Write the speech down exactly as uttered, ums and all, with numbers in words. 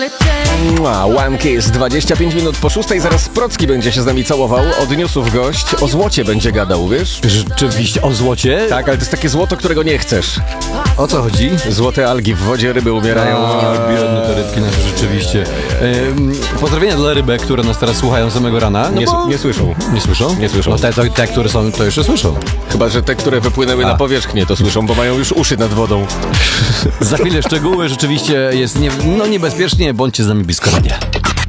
One Kiss, dwadzieścia pięć minut po szóstej, zaraz Procki będzie się z nami całował, od newsów gość, o złocie będzie gadał, wiesz? Rzeczywiście, o złocie? Tak, ale to jest takie złoto, którego nie chcesz. O co chodzi? Złote algi, w wodzie ryby umierają. A, biedne te rybki nasze, rzeczywiście. Ehm, pozdrowienia dla rybek, które nas teraz słuchają samego rana. No Nie, bo... nie słyszą. Nie słyszą? Nie słyszą. No te, te, te które są, to jeszcze słyszą. Chyba że te, które wypłynęły A. na powierzchnię, to słyszą, bo mają już uszy nad wodą. Za chwilę szczegóły, rzeczywiście jest nie, no niebezpiecznie, bądźcie z nami blisko radia.